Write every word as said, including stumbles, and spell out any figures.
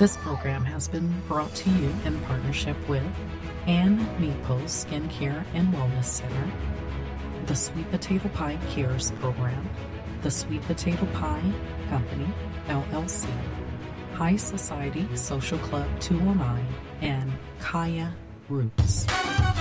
This program has been brought to you in partnership with Ann Meepo Skincare and Wellness Center, the Sweet Potato Pie Cares Program, the Sweet Potato Pie Company, L L C, High Society Social Club two oh nine, and Kaya Roots.